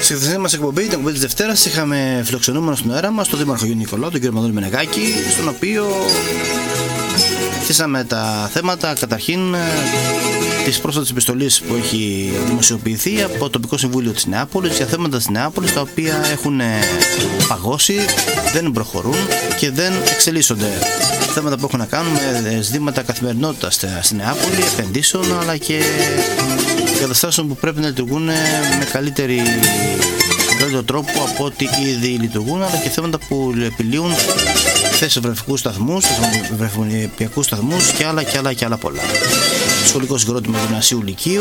Στη χθεσινή μας εκπομπή, την εκπομπή της Δευτέρας, είχαμε φιλοξενούμενο στον αέρα μας τον Δήμαρχο Γιώργο Νικολάου, τον κύριο Μανώλη Μενεγάκη, στον οποίο θέσαμε τα θέματα καταρχήν της πρόσφατης επιστολής που έχει δημοσιοποιηθεί από το Τοπικό Συμβούλιο της Νεάπολης για θέματα της Νεάπολης τα οποία έχουν παγώσει, δεν προχωρούν και δεν εξελίσσονται. Θέματα που έχουν να κάνουν με ζητήματα καθημερινότητας στη Νεάπολη, επενδύσεων αλλά και εγκαταστάσεων που πρέπει να λειτουργούν με καλύτερο τρόπο από ό,τι ήδη λειτουργούν, αλλά και θέματα που επιλύουν θέσεις βρεφικούς σταθμούς, βρεφονιπιακούς σταθμούς και άλλα πολλά. Σχολικό συγκρότημα γυμνασίου Λυκείου,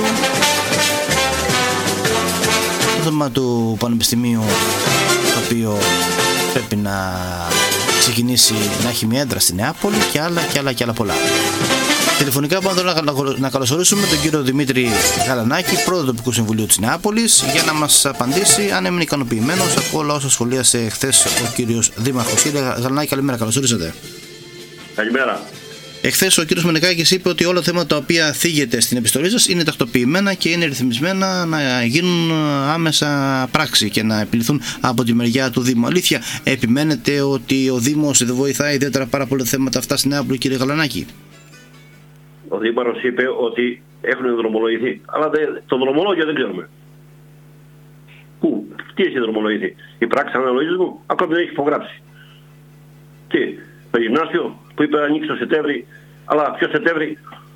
το θέμα του Πανεπιστημίου, το οποίο πρέπει να ξεκινήσει να έχει μια έδρα στη Νεάπολη και άλλα πολλά. Τηλεφωνικά πάμε τώρα να καλωσορίσουμε τον κύριο Δημήτρη Γαλανάκη, πρόεδρο του Τοπικού Συμβουλίου της Νεάπολης, για να μας απαντήσει αν έμεινε ικανοποιημένος από όλα όσα σχολίασε χθες ο κύριος Δήμαρχος. Κύριε Γαλανάκη, καλημέρα, καλώς ορίσατε. Καλημέρα. Εχθές ο κύριος Μενεγάκης είπε ότι όλα τα θέματα τα οποία θίγεται στην επιστολή σας είναι τακτοποιημένα και είναι ρυθμισμένα να γίνουν άμεσα πράξη και να επιληθούν από τη μεριά του Δήμου. Αλήθεια, επιμένετε ότι ο Δήμος δεν βοηθάει ιδιαίτερα πάρα πολλά θέματα αυτά στην Νεάπολη, κύριε Γαλανάκη? Ο Δήμαρχος είπε ότι έχουν δρομολογηθεί. Αλλά το δρομολόγιο δεν ξέρουμε. Πού, τι έχει δρομολογηθεί? Η πράξη αναλογισμού ακόμη δεν έχει υπογράψει. Τι, το γυμνάσιο που είπε να ανοίξει το Σεπτέμβρη, αλλά ποιο Σεπτέμβρη?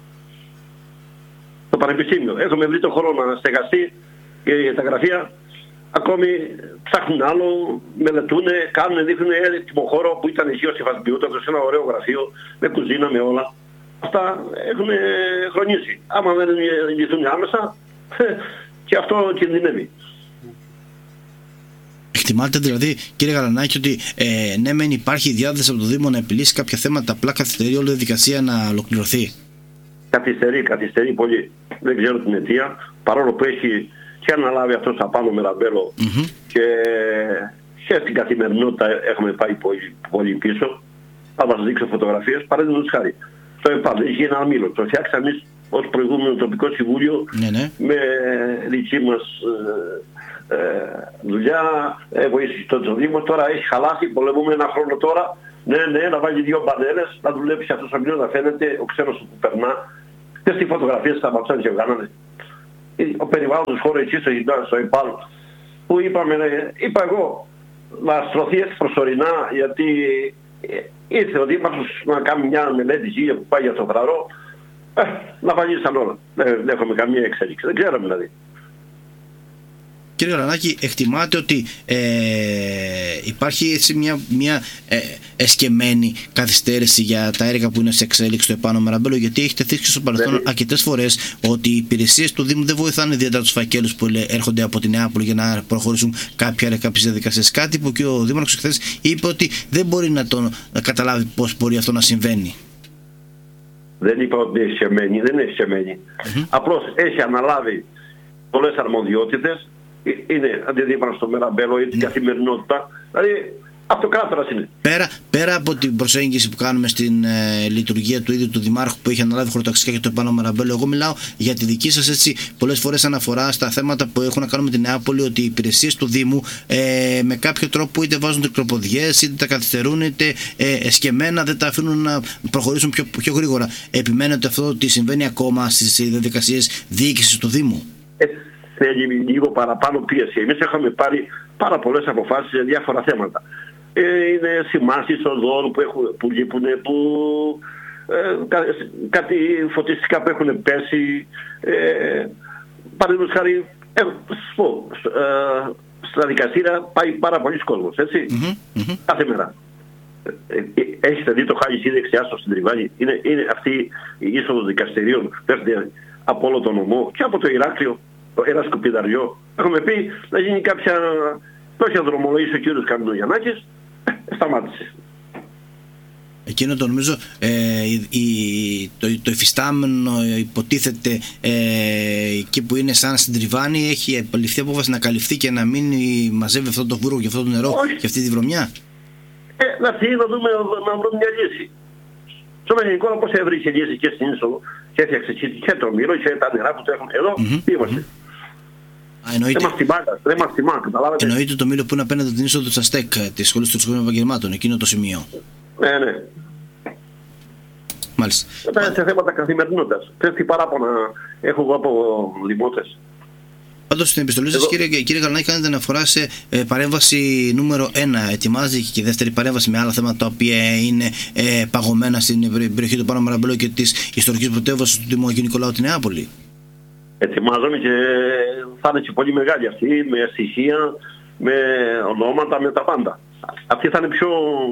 Το Πανεπιστήμιο. Έχουμε βρει το χρόνο να στεγαστεί και τα γραφεία ακόμη ψάχνουν άλλο, μελετούν, κάνουν, δείχνουν έτοιμο χώρο που ήταν εκεί ο Σεφασμπιούτατος, ένα ωραίο γραφείο με κουζίνα, με όλα. Αυτά έχουν χρονίσει. Άμα δεν λυθούν άμεσα, και αυτό κινδυνεύει. Εκτιμάτε δηλαδή, κύριε Γαλανάκη, ότι ναι μεν υπάρχει διάθεση από το Δήμο να επιλύσει κάποια θέματα, απλά καθυστερεί όλη η διαδικασία να ολοκληρωθεί? Καθυστερεί πολύ. Δεν ξέρω την αιτία, παρόλο που έχει και αναλάβει αυτός απάνω με ραμπέλο και στην καθημερινότητα έχουμε πάει πολύ πίσω. Θα σας δείξω φωτογραφίες, παραδείγματος χάρη. Το ΕΠΑΔ έχει ένα μήλο. Το φτιάξαμε εμείς ως προηγούμενο τοπικό συμβούλιο με δική μας δουλειά. Βοήθησε το Δήμο. Τώρα έχει χαλάσει. Πολεμούμε ένα χρόνο τώρα. Ναι, να βάλει 2 μπανέρες, να δουλέψει αυτός ο μήλος, να φαίνεται ο ξένος που περνά. Και στις φωτογραφίες θα ματσάνε και βγάνανε. Ο περιβάλλοντος χώρο εκεί στο ΕΠΑΔ που είπα εγώ να στρωθεί έτσι προσωρινά, γιατί ήρθε ο Δήμαρχος να κάνει μια μελέτη γύρω που πάει για το βραρό, να βαλίσαν όλα. Δεν έχουμε καμία εξέλιξη. Δεν ξέραμε δηλαδή. Κύριε Γαλανάκη, εκτιμάτε ότι υπάρχει έτσι μια εσκεμμένη καθυστέρηση για τα έργα που είναι σε εξέλιξη στο επάνω Μεραμπέλο, γιατί έχετε θίξει στο παρελθόν αρκετές φορές ότι οι υπηρεσίες του Δήμου δεν βοηθάνε ιδιαίτερα τους φακέλους που έρχονται από την Νεάπολη για να προχωρήσουν κάποιες διαδικασίες. Κάτι που και ο Δήμαρχος χθες είπε ότι δεν μπορεί να καταλάβει πώς μπορεί αυτό να συμβαίνει. Δεν είπα ότι είναι εσκεμμένη, δεν είναι εσκεμμένη. Απλώς έχει αναλάβει πολλές αρμοδιότητες. Είναι αντιδήμαρχος στο Μεραμπέλο ή την καθημερινότητα. Δηλαδή αυτοκράτορας είναι. Πέρα από την προσέγγιση που κάνουμε στην λειτουργία του ίδιου του Δημάρχου που έχει αναλάβει χωροταξικά και το επάνω Μεραμπέλο, εγώ μιλάω για τη δική σας έτσι πολλές φορές αναφορά στα θέματα που έχουν να κάνουν με την Νεάπολη, ότι οι υπηρεσίες του Δήμου με κάποιο τρόπο είτε βάζουν τρικλοποδιές, είτε τα καθυστερούν, είτε εσκεμμένα δεν τα αφήνουν να προχωρήσουν πιο γρήγορα. Επιμένετε αυτό ότι συμβαίνει ακόμα στις διαδικασίες διοίκησης του Δήμου? Θέλει λίγο παραπάνω πίεση. Εμείς έχουμε πάρει πάρα πολλές αποφάσεις σε διάφορα θέματα. Είναι σημάσεις οδών που λείπουν, κάτι φωτιστικά που έχουν πέσει. Παραδείγματος χάρη, στα δικαστήρια πάει πάρα πολλοί κόσμος, έτσι, κάθε μέρα. Έχετε δει το χάλι δεξιά στο στην Τριβάνη? Είναι αυτή η είσοδος δικαστηρίων, πέφτει από όλο τον νομό και από το Ηράκλειο. Ένα σκουπιδαριό. Έχουμε πει να γίνει κάποια. Το έχει δρομολογήσει ο κύριος Καμινογιαννάκης, σταμάτησε. Εκείνο το νομίζω το υφιστάμενο υποτίθεται εκεί που είναι σαν στην Τριβάνη έχει ληφθεί απόφαση να καλυφθεί και να μην μαζεύει αυτό το βούργο και αυτό το νερό και αυτή τη βρωμιά. Να φύγει να βρούμε μια λύση. Στο Μαγενικό πώς έβρισε λύση και στην είσοδο και έφτιαξε και το μήλο και τα νερά που το έχουν εδώ. Είμαστε. Δεν μας τιμά, καταλάβετε. Εννοείται το μήλο που είναι απέναντι την είσοδο της ΑΣΤΕΚ, της Σχολής των Εξωτερικών Επαγγελμάτων, εκείνο το σημείο. Ναι. Μάλιστα. Όταν σε θέματα καθημερινότητας. Ξέρεις τι παράπονα έχω εγώ από δημότες. Πάντως στην επιστολή σας, κύριε Γαλανάκη, κάνετε αναφορά σε παρέμβαση νούμερο 1. Ετοιμάζει και η δεύτερη παρέμβαση με άλλα θέματα τα οποία είναι παγωμένα στην περιοχή του Πάνο Μαραμπέλο και της ιστορικής πρωτεύουσας του Δήμου Αγίου Νικολάου τη Νεάπολη. Ετοιμάζομαι και θα είναι και πολύ μεγάλη αυτή, με στοιχεία, με ονόματα, με τα πάντα. Αυτή θα είναι πιο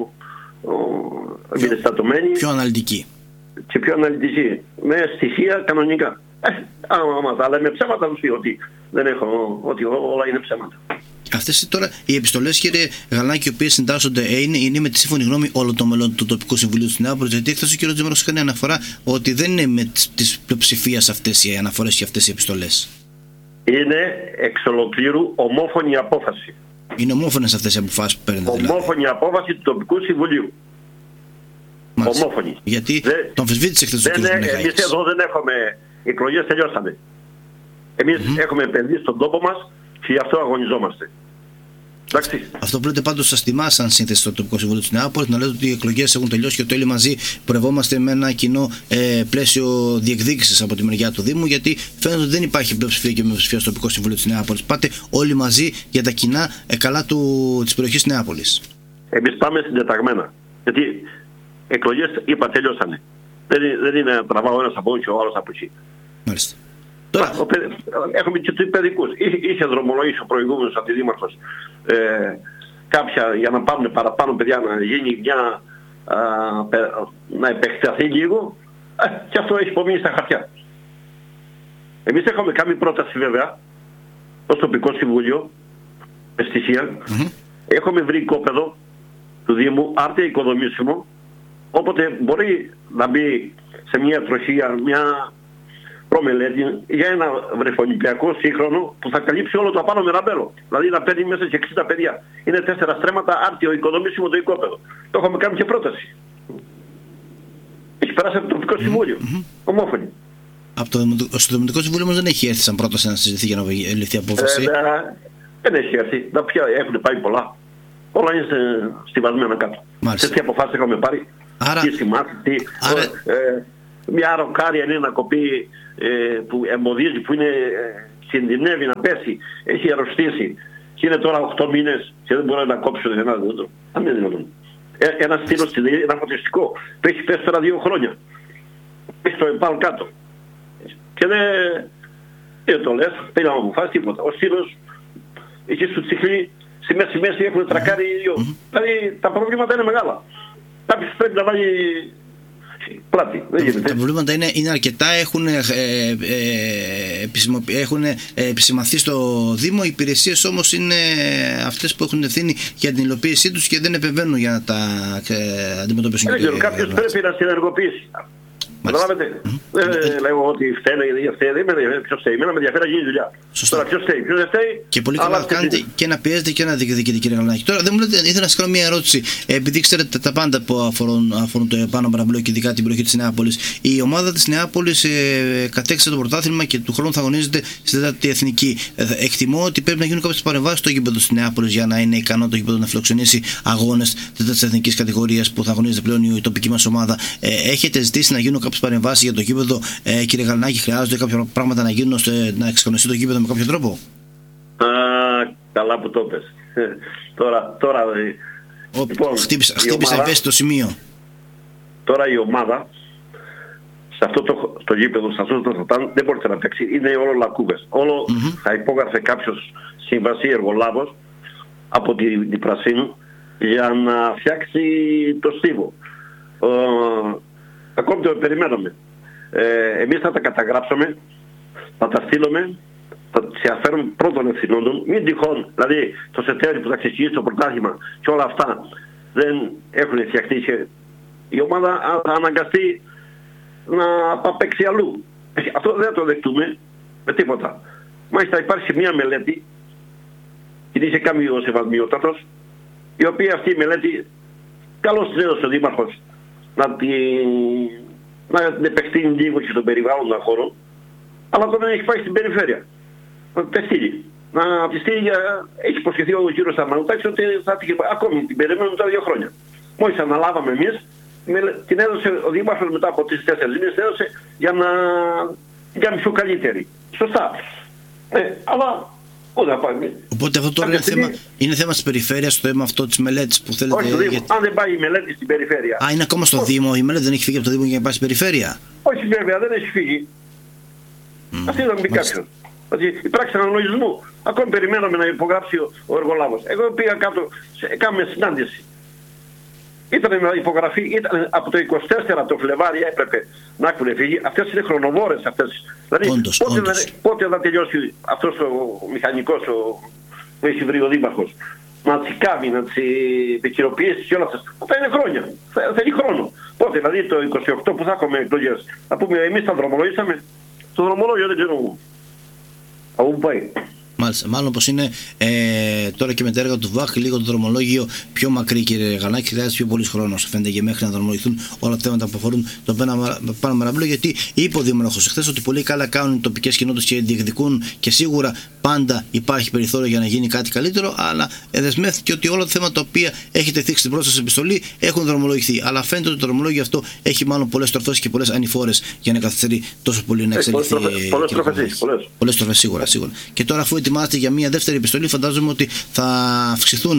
εμπεριστατωμένη. Πιο αναλυτική. Και πιο αναλυτική. Με στοιχεία κανονικά. Άμα τα λέμε ψέματα, τους πει ότι δεν έχω, ότι όλα είναι ψέματα. Αυτές τώρα οι επιστολές, κύριε Γαλανάκη, οι οποίες συντάσσονται είναι με τη σύμφωνη γνώμη όλων των μελών του τοπικού συμβουλίου της Νεάπολης. Γιατί χθες ο κ. Τζίμαρος κάνει αναφορά ότι δεν είναι με της πλειοψηφίας αυτές οι αναφορές και αυτές οι επιστολές. Είναι εξ ολοκλήρου ομόφωνη απόφαση. Είναι ομόφωνες αυτές οι αποφάσεις που παίρνετε. Ομόφωνη δηλαδή απόφαση του τοπικού συμβουλίου. Μάλιστα. Ομόφωνη. Γιατί τον αμφισβήτησε χθες ο κ. Μιχαήλης. Εμείς εδώ δεν έχουμε. Οι εκλογές τελειώσανε. Εμείς έχουμε επενδύσει στον τόπο μας και γι' αυτό αγωνιζόμαστε. Εντάξει. Αυτό που λέτε πάντως σας τιμά σαν σύνθεση στο τοπικό συμβούλιο της Νεάπολης, να λέτε ότι οι εκλογές έχουν τελειώσει και ότι όλοι μαζί πορευόμαστε με ένα κοινό πλαίσιο διεκδίκησης από τη μεριά του Δήμου, γιατί φαίνεται ότι δεν υπάρχει πλειοψηφία και μειοψηφία στο τοπικό συμβούλιο της Νεάπολης. Πάτε όλοι μαζί για τα κοινά καλά της περιοχής της Νεάπολης. Εμείς πάμε συντεταγμένα. Γιατί εκλογές, είπα, τελειώσανε. Δεν είναι να τραβάω ένας από εκεί και ο άλλος από εκεί. Μάλιστα. Έχουμε και τους παιδικούς. Είχε δρομολογήσει ο προηγούμενος αντιδήμαρχος κάποια για να πάρουν παραπάνω παιδιά, να γίνει μια να επεκταθεί λίγο, και αυτό έχει υπομείνει στα χαρτιά. Εμείς έχουμε κάνει πρόταση βέβαια ως τοπικό συμβούλιο με στοιχεία. Έχουμε βρει οικόπεδο του Δήμου άρτια οικοδομήσιμο, όποτε μπορεί να μπει σε μια τροχία, μια προμελέτη για ένα βρεφονιπιακό σύγχρονο που θα καλύψει όλο το Απάνω Μαραμπέλο. Δηλαδή να παίρνει μέσα σε 60 παιδιά. Είναι 4 στρέμματα, άρτιο οικοδομήσιμο το οικόπεδο. Το έχουμε κάνει και πρόταση. Έχει περάσει από το τοπικό συμβούλιο. Ομόφωνη. Στο Δημοτικό Συμβούλιο όμως δεν έχει έρθει σαν πρόταση να συζητηθεί για να ληφθεί απόφαση. Δεν έχει έρθει. Έχουν πάει πολλά. Όλα είναι στιβασμένα κάτω. Τέτοια αποφάσεις έχουμε πάρει. Μια ροκάρια είναι να κοπεί, που εμποδίζει, που είναι, κινδυνεύει να πέσει, έχει αρρωστήσει και είναι τώρα 8 μήνες και δεν μπορεί να κόψει ούτε ένα δέντρο. Αν είναι δυνατόν. Ένα στήλο ένα φωτιστικό που έχει πέσει τώρα 2 χρόνια. Έχει το επάνω κάτω. Και δεν το λες, δεν να μου φάσει τίποτα. Ο στήλος εκεί στο Τσιχλί, στη μέση έχουν τρακάρει οι δυο. Δηλαδή τα προβλήματα είναι μεγάλα. Κάποιος πρέπει να βάλει πλάτη. Τα προβλήματα είναι αρκετά, έχουν επισημαθεί στο Δήμο. Οι υπηρεσίες όμως είναι αυτές που έχουν ευθύνη για την υλοποίησή τους και δεν επεμβαίνουν για να τα αντιμετωπίσουν. Κάποιος πρέπει να συνεργοποιήσει. Καταλάβετε. Δεν λέω ότι φταίνε ή δεν φταίνε. Ποιος φταίει. Εμένα με ενδιαφέρει να γίνει δουλειά. Τώρα ποιος φταίει. Ποιος δεν φταίει. Και πολύ καλά κάνετε και να πιέζετε και να διεκδικείτε, κύριε Γαλανάκη. Τώρα δεν μου λέτε, ήθελα να σας κάνω μια ερώτηση. Επειδή ξέρετε τα πάντα που αφορούν το Πάνο Μαραμπέλο και ειδικά την περιοχή της Νεάπολης. Η ομάδα της Νεάπολης κατέκτησε το πρωτάθλημα και του χρόνου θα αγωνίζεται στη 4η Εθνική. Εκτιμώ ότι πρέπει να γίνουν κάποιες παρεμβάσεις στο γήπεδο της Νεάπολης για να είναι ικανό το γήπεδο να φιλοξενήσει αγώνες της 4ης Εθνικής κατηγορίας που θα αγωνίζεται πλέον η τοπική μας ομάδα. Έχετε ζητήσει να γίνουν παρεμβάσεις για το γήπεδο, κύριε Γαλανάκη? Χρειάζονται κάποια πράγματα να γίνουν ώστε να εξοικονομηθεί το γήπεδο με κάποιο τρόπο? Καλά που το πες. Τώρα λοιπόν, χτύπησα ευαίσθητο σημείο. Τώρα η ομάδα σε αυτό το γήπεδο, σε αυτό το θωτάν, δεν μπορείτε να παίξει. Είναι όλο λακκούβες. Όλο θα υπόγραφε κάποιος συμβασί εργολάβος από την Πρασίνου για να φτιάξει το στίβο. Ακόμη το περιμένουμε. Εμείς θα τα καταγράψουμε, θα τα στείλουμε, θα σε αφαίρουμε πρώτων ευθυνόντων. Μην τυχόν, δηλαδή το Σεπτέμβριο που θα ξεκινήσει το πρωτάθλημα και όλα αυτά δεν έχουν φτιαχτεί και η ομάδα θα αναγκαστεί να παίξει αλλού. Αυτό δεν το δεχτούμε με τίποτα. Μάλιστα υπάρχει μια μελέτη, την είχε κάνει ο Σεβασμιότατος, η οποία αυτή η μελέτη καλώς την έδωσε ο Δήμαρχος να την επεκτείνει λίγο και στον περιβάλλοντα χώρο, αλλά τώρα δεν έχει πάει στην περιφέρεια. Να την στείλει. να τη στείλει, έχει υποσχεθεί ο κύριος Σταμανούταξης ότι θα την ακόμη την περιμένουμε τώρα 2 χρόνια. Μόλις αναλάβαμε εμείς, την έδωσε ο Δήμαρχος μετά από 3-4 μήνες, την έδωσε για να την κάνει πιο καλύτερη. Σωστά. Αλλά πού θα πάμε. Οπότε αυτό τώρα είναι θέμα της περιφέρειας, το θέμα αυτό της μελέτης που θέλετε. Όχι, αν δεν πάει η μελέτη στην περιφέρεια. Είναι ακόμα στο Δήμο, η μελέτη δεν έχει φύγει από το Δήμο για να πάει στην περιφέρεια. Όχι, βέβαια, δεν έχει φύγει. Αυτή ήταν πει κάποιος. Δηλαδή, η πράξη αναλογισμού. Ακόμη περιμέναμε να υπογράψει ο εργολάβος. Εγώ πήγα κάτω, κάνουμε συνάντηση. Ήταν να υπογραφεί, ήταν από το 24 το Φλεβάρι έπρεπε να έχουν φύγει. Αυτές είναι χρονοβόρες αυτές. Δηλαδή, πότε θα τελειώσει αυτός ο μηχανικός που έχει βρει ο Δήμαρχος να τις κάνει, να τις επικαιροποιήσει και όλα αυτά. Αυτά είναι χρόνια. Θέλει χρόνο. Πότε, δηλαδή το 28 που θα έχουμε εκλογές. Θα πούμε εμείς τα δρομολογήσαμε. Το δρομολόγιο δεν ξέρω. Πού πάει. Μάλιστα, μάλλον πως είναι τώρα και με τα έργα του ΒΑΧ λίγο το δρομολόγιο πιο μακρύ, κύριε Γαλανάκη, χρειάζεται πιο πολύ χρόνο. Φαίνεται και μέχρι να δρομολογηθούν όλα τα θέματα που αφορούν το πάνω μεραμπλό. Γιατί είπε ο Δήμαρχος εχθές ότι πολύ καλά κάνουν οι τοπικές κοινότητες και διεκδικούν και σίγουρα πάντα υπάρχει περιθώριο για να γίνει κάτι καλύτερο. Αλλά δεσμεύτηκε ότι όλα τα θέματα τα οποία έχετε θίξει στην πρώτη σας επιστολή έχουν δρομολογηθεί. Αλλά φαίνεται ότι το δρομολόγιο αυτό έχει μάλλον πολλές στροφές και πολλές ανηφόρες για να καθυστερεί τόσο πολύ να εξελιχθεί. Πολλές στροφές σίγουρα. Και τώρα, αφού ετοιμάζεται για μια δεύτερη επιστολή, φαντάζομαι ότι θα αυξηθούν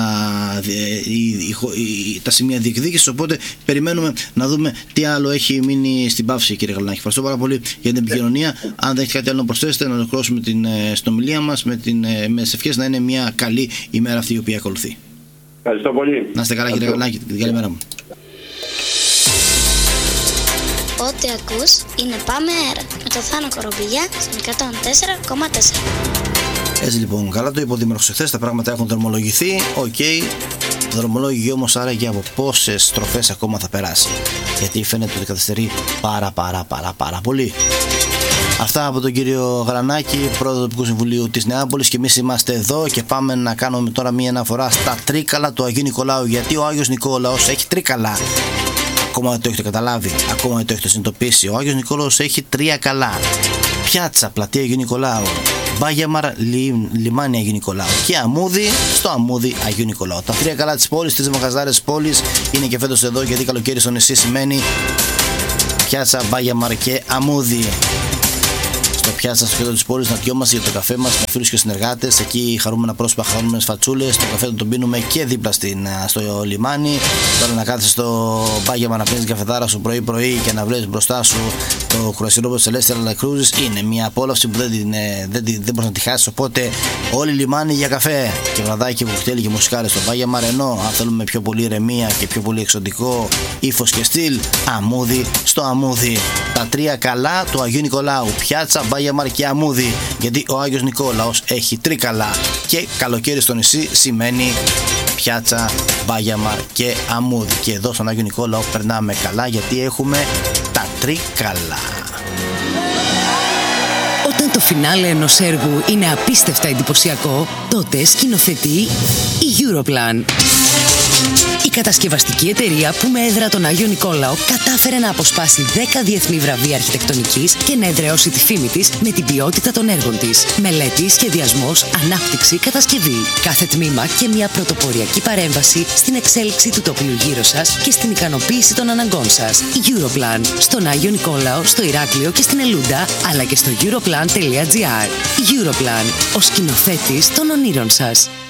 τα σημεία διεκδίκησης. Οπότε περιμένουμε να δούμε τι άλλο έχει μείνει στην παύση, κύριε Γαλανάκη. Ευχαριστώ πάρα πολύ για την επικοινωνία. Αν δεν έχει κάτι άλλο να προσθέσετε, να ολοκληρώσουμε την συνομιλία μας με τις ευχές να είναι μια καλή ημέρα αυτή η οποία ακολουθεί. Ευχαριστώ πολύ. Να είστε καλά, κύριε Γαλανάκη. Καλημέρα μου. Ό,τι ακούς είναι Πάμε Αέρα με το Θάνο Κορομπηλιά στην 104,4. Έτσι λοιπόν, καλά το είπε ο Δήμαρχος εχθές, τα πράγματα έχουν δρομολογηθεί. Δρομολόγιο όμως άραγε από πόσες στροφές ακόμα θα περάσει. Γιατί φαίνεται ότι καθυστερεί πάρα πολύ. Αυτά από τον κύριο Γαλανάκη, πρόεδρο του Τοπικού Συμβουλίου της Νεάπολης, και εμείς είμαστε εδώ και πάμε να κάνουμε τώρα μια αναφορά στα τρίκαλα του Αγίου Νικολάου. Γιατί ο Άγιος Νικόλαος έχει τρίκαλα. Ακόμα δεν το έχετε καταλάβει, ακόμα δεν το έχετε συνειδητοποιήσει. Ο Άγιος Νικόλαος έχει 3 καλά. Πιάτσα, πλατεία Αγίου Νικολάου, Μπάγιαμαρ, λιμάνι Αγίου Νικολάου και Αμμούδι, στο Αμμούδι Αγίου Νικολάου. Τα 3 καλά της πόλης, 3 μαγαζάρες της πόλης είναι και φέτος εδώ, γιατί καλοκαίρι στο νησί σημαίνει Πιάτσα, Μπάγιαμαρ και Αμμούδι. Στο Πιάτσα, στο κέντρο της πόλης, να πιόμαστε για το καφέ μας με φίλους και συνεργάτες. Εκεί χαρούμενα πρόσωπα, χαρούμενες φατσούλες. Το καφέ τον πίνουμε και δίπλα στο λιμάνι. Τώρα να κάθεσαι στο Μπάγιαμαρ να πίνεις την καφεδάρα σου πρωί-πρωί και να βλέπεις μπροστά σου το κρουασιρόπεδο της Celestial Cruises είναι μια απόλαυση που δεν μπορείς να τη χάσεις. Οπότε όλοι λιμάνι για καφέ και βραδάκι, κοκτέιλ και μουσικάρες στο Μπάγιαμαρ. Ενώ αν θέλουμε πιο πολύ ηρεμία και πιο πολύ εξωτικό ύφος και στυλ, Αμμούδι στο Αμμούδι. Τα 3 καλά του Αγίου Νικολάου, Πιάτσα, Μπάγιαμαρ και Αμμούδι. Γιατί ο Άγιος Νικόλαος έχει τρίκαλα και καλοκαίρι στο νησί σημαίνει Πιάτσα, Μπάγιαμαρ και Αμμούδι. Και εδώ στον Άγιο Νικόλαο περνάμε καλά, γιατί έχουμε τα τρίκαλα. Όταν το φινάλε ενός έργου είναι απίστευτα εντυπωσιακό, τότε σκηνοθετεί η Europlan. Η κατασκευαστική εταιρεία που με έδρα τον Άγιο Νικόλαο κατάφερε να αποσπάσει 10 διεθνή βραβεία αρχιτεκτονικής και να εδραιώσει τη φήμη της με την ποιότητα των έργων της. Μελέτη, σχεδιασμός, ανάπτυξη, κατασκευή. Κάθε τμήμα και μια πρωτοποριακή παρέμβαση στην εξέλιξη του τοπίου γύρω σας και στην ικανοποίηση των αναγκών σας. Europlan. Στον Άγιο Νικόλαο, στο Ηράκλειο και στην Ελούντα, αλλά και στο europlan.gr. Europlan. Ο σκηνοθέτης των ονείρων σας.